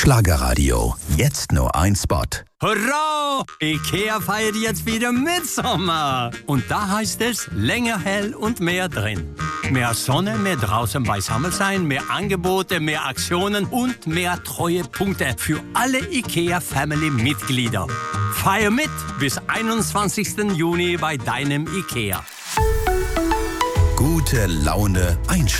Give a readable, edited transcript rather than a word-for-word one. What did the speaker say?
Schlagerradio. Jetzt nur ein Spot. Hurra! IKEA feiert jetzt wieder Mitsommer. Und da heißt es länger hell und mehr drin. Mehr Sonne, mehr draußen beisammen sein, mehr Angebote, mehr Aktionen und mehr Treuepunkte für alle IKEA-Family-Mitglieder. Feier mit bis 21. Juni bei deinem IKEA. Gute Laune einschlafen.